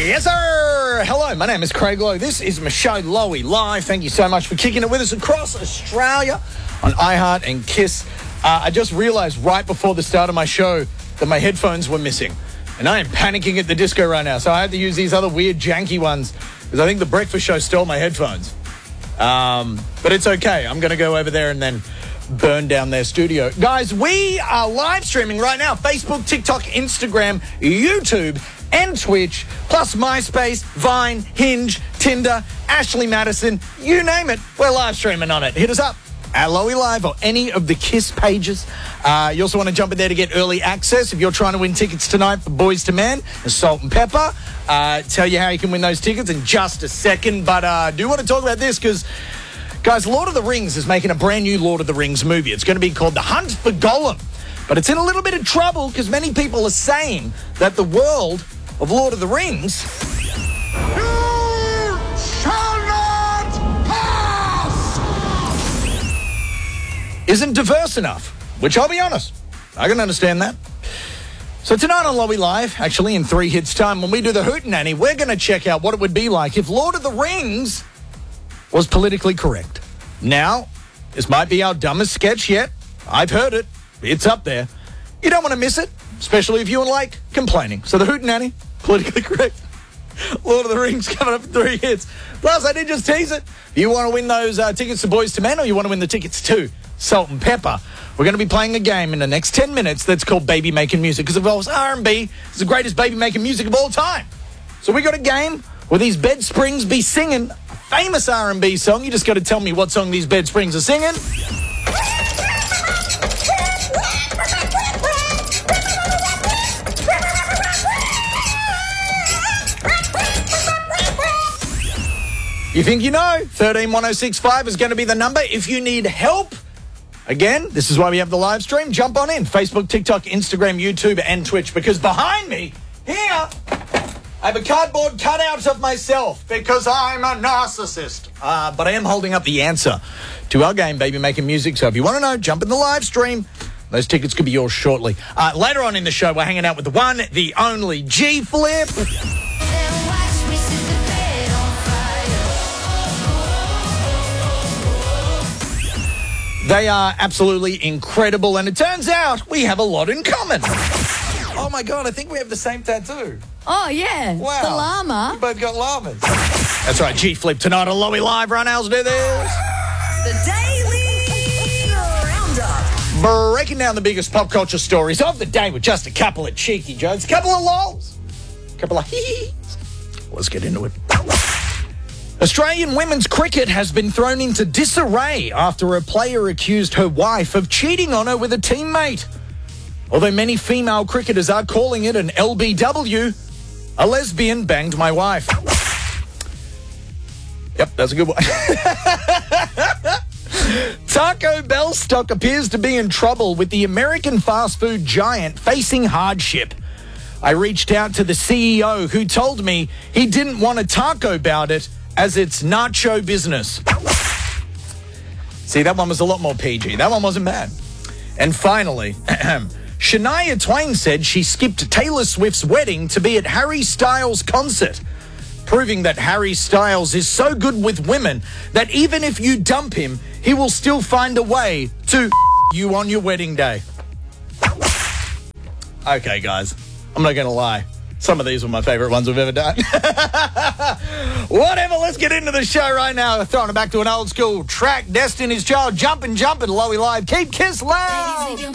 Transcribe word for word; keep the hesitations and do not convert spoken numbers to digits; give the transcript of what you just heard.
Yes, sir. Hello, my name is Craig Lowe. This is Michelle Lowy Live. Thank you so much for kicking it with us across Australia on iHeart and Kiss. Uh, I just realized right before the start of my show that my headphones were missing. And I am panicking at the disco right now. So I had to use these other weird janky ones because I think the breakfast show stole my headphones. Um, but it's okay. I'm going to go over there and then burn down their studio. Guys, we are live streaming right now. Facebook, TikTok, Instagram, YouTube, and Twitch, plus MySpace, Vine, Hinge, Tinder, Ashley Madison, you name it, we're live streaming on it. Hit us up at Lowy Live or any of the Kiss pages. Uh, you also want to jump in there to get early access if you're trying to win tickets tonight for Boys to Men and Salt and Pepper. Uh, tell you how you can win those tickets in just a second, but I uh, do want to talk about this because, guys, Lord of the Rings is making a brand new Lord of the Rings movie. It's going to be called The Hunt for Gollum, but it's in a little bit of trouble because many people are saying that the world of Lord of the Rings You shall not pass! isn't diverse enough, which I'll be honest, I can understand that. So tonight on Lowy Live, actually in three hits time, when we do the Hootenanny, we're going to check out what it would be like if Lord of the Rings was politically correct. Now, this might be our dumbest sketch yet. I've heard it. It's up there. You don't want to miss it, especially if you like complaining. So the Hootenanny, politically correct. Lord of the Rings coming up in three hits. Plus, I did just tease it. If you want to win those uh, tickets to Boys to Men or you want to win the tickets to Salt and Pepper, we're going to be playing a game in the next ten minutes that's called Baby Making Music because it involves R and B. It's the greatest baby making music of all time. So we got a game where these bed springs be singing a famous R and B song. You just got to tell me what song these bed springs are singing. You think you know? thirteen one oh six five is going to be the number. If you need help, again, this is why we have the live stream. Jump on in. Facebook, TikTok, Instagram, YouTube, and Twitch. Because behind me, here, I have a cardboard cutout of myself because I'm a narcissist. Uh, but I am holding up the answer to our game, Baby Making Music. So if you want to know, jump in the live stream. Those tickets could be yours shortly. Uh, later on in the show, we're hanging out with the one, the only G-Flip. They are absolutely incredible, and it turns out we have a lot in common. Oh, my God, I think we have the same tattoo. Oh, yeah. Wow. The llama. We both got llamas. That's right, G-Flip tonight on Lowy Live. Run, else do this. The Daily Roundup. Breaking down the biggest pop culture stories of the day with just a couple of cheeky jokes, a couple of lols, a couple of hee-hees. Let's get into it. Australian women's cricket has been thrown into disarray after a player accused her wife of cheating on her with a teammate. Although many female cricketers are calling it an L B W, a lesbian banged my wife. Yep, that's a good one. Taco Bell stock appears to be in trouble with the American fast food giant facing hardship. I reached out to the C E O who told me he didn't want to talk about it as it's nacho business. See, that one was a lot more P G. That one wasn't bad. And finally, Shania Twain said she skipped Taylor Swift's wedding to be at Harry Styles' concert, proving that Harry Styles is so good with women that even if you dump him, he will still find a way to you on your wedding day. Okay, guys, I'm not going to lie. Some of these were my favourite ones we've ever done. Whatever, let's get into the show right now. Throwing it back to an old school track. Destiny's Child, jumping, jumping, Lowy Live. Keep Kiss loud.